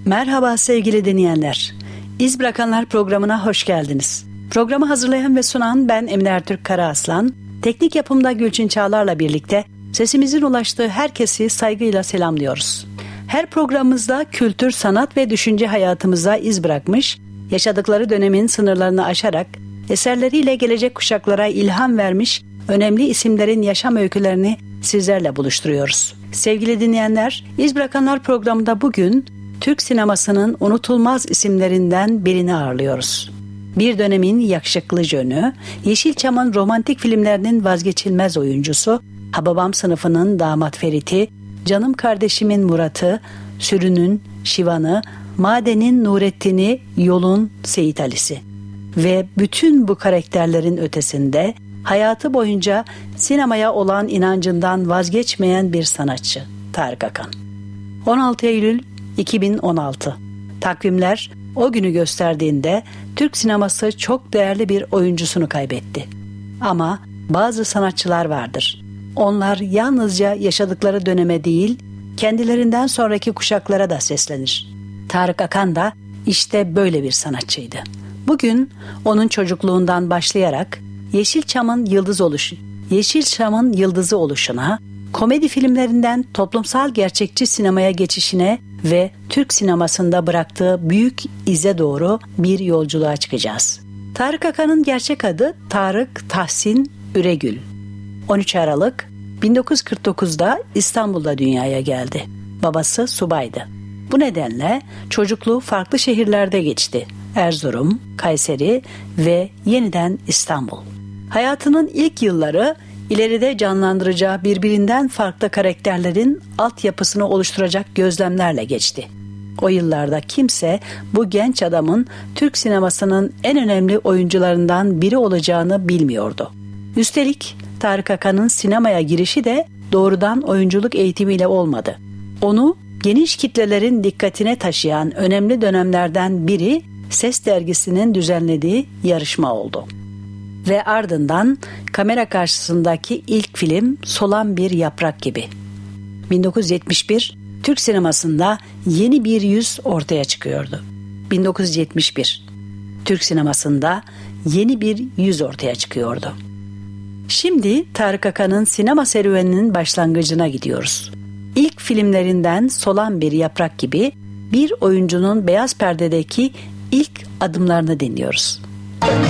Merhaba sevgili dinleyenler. İz Bırakanlar programına hoş geldiniz. Programı hazırlayan ve sunan ben Emine Ertürk Karaaslan. Teknik yapımda Gülçin Çağlar'la birlikte sesimizin ulaştığı herkesi saygıyla selamlıyoruz. Her programımızda kültür, sanat ve düşünce hayatımıza iz bırakmış, yaşadıkları dönemin sınırlarını aşarak eserleriyle gelecek kuşaklara ilham vermiş önemli isimlerin yaşam öykülerini sizlerle buluşturuyoruz. Sevgili dinleyenler, İz Bırakanlar programında bugün Türk sinemasının unutulmaz isimlerinden birini ağırlıyoruz. Bir dönemin yakışıklı jönü, Yeşilçam'ın romantik filmlerinin vazgeçilmez oyuncusu, Hababam sınıfının damat Ferit'i, Canım kardeşimin Murat'ı, Sürünün Şivan'ı, Maden'in Nurettin'i, Yol'un Seyit Ali'si. Ve bütün bu karakterlerin ötesinde hayatı boyunca sinemaya olan inancından vazgeçmeyen bir sanatçı, Tarık Akan. 16 Eylül 2016. Takvimler o günü gösterdiğinde Türk sineması çok değerli bir oyuncusunu kaybetti. Ama bazı sanatçılar vardır. Onlar yalnızca yaşadıkları döneme değil, kendilerinden sonraki kuşaklara da seslenir. Tarık Akan da işte böyle bir sanatçıydı. Bugün onun çocukluğundan başlayarak Yeşilçam'ın yıldızı oluşuna, komedi filmlerinden toplumsal gerçekçi sinemaya geçişine ve Türk sinemasında bıraktığı büyük ize doğru bir yolculuğa çıkacağız. Tarık Akan'ın gerçek adı Tarık Tahsin Üregül. 13 Aralık 1949'da İstanbul'da dünyaya geldi. Babası subaydı. Bu nedenle çocukluğu farklı şehirlerde geçti. Erzurum, Kayseri ve yeniden İstanbul. Hayatının ilk yılları ileride canlandıracağı birbirinden farklı karakterlerin altyapısını oluşturacak gözlemlerle geçti. O yıllarda kimse bu genç adamın Türk sinemasının en önemli oyuncularından biri olacağını bilmiyordu. Üstelik Tarık Akan'ın sinemaya girişi de doğrudan oyunculuk eğitimiyle olmadı. Onu geniş kitlelerin dikkatine taşıyan önemli dönemlerden biri Ses Dergisi'nin düzenlediği yarışma oldu. Ve ardından kamera karşısındaki ilk film Solan Bir Yaprak Gibi. 1971 Türk sinemasında yeni bir yüz ortaya çıkıyordu. 1971 Türk sinemasında yeni bir yüz ortaya çıkıyordu. Şimdi Tarık Akan'ın sinema serüveninin başlangıcına gidiyoruz. İlk filmlerinden Solan Bir Yaprak Gibi bir oyuncunun beyaz perdedeki ilk adımlarını dinliyoruz.